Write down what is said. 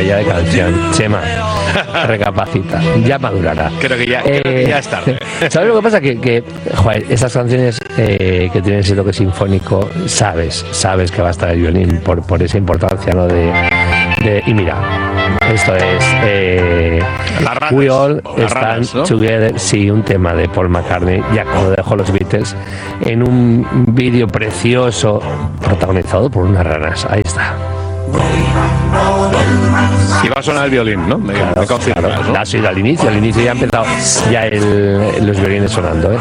maravilla de canción. Chema, recapacita, ya madurará. Creo que ya es tarde. ¿Sabes lo que pasa? Que joder, esas canciones que tienen ese toque sinfónico, sabes que va a estar el violín por esa importancia, ¿no? Y mira, esto es We All Stand Together, sí, un tema de Paul McCartney, ya como dejó los Beatles, en un vídeo precioso protagonizado por unas ranas. Ahí está. Y va a sonar el violín, ¿no? Me confirmas, claro. ¿no? Ha sido al inicio ya ha empezado ya los violines sonando, ¿eh?